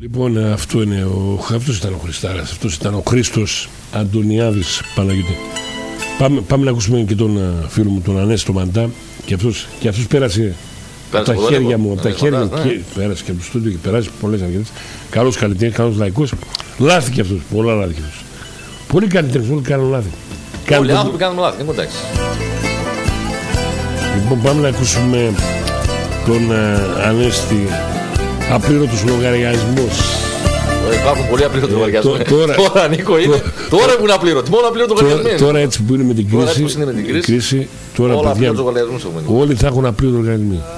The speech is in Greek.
Λοιπόν, αυτός ήταν ο Χριστάρας, αυτός ήταν ο Χρήστος Αντωνιάδης, Παναγιώτη. Πάμε να ακούσουμε και τον φίλο μου, τον Ανέστη Μαντά, και αυτός πέρασε από τα χέρια μου, πέρασε και από το στούντιο και πέρασε πολλές αργές. Καλός καλλιτέχνης, καλός λαϊκός. Λάθη και αυτός, πολλά λάθη και αυτός. Πολλοί καλλιτέχνες, όλοι κάνουν λάθη. Όλοι οι άνθρωποι κάνουν λάθη, εντάξει. Λοιπόν, πάμε να ακούσουμε τον Ανέστη. Απλήρωτος λογαριασμός. Υπάρχουν πολλοί απλήρωτοι λογαριασμοί. Τώρα, Νίκο, είναι. Τώρα που είναι απλήρωτοι. Μόνο απλήρωτοι λογαριασμοί. Τώρα έτσι που είναι με την κρίση. Τώρα, παιδιά, όλοι θα έχουν απλήρωτο λογαριασμοί.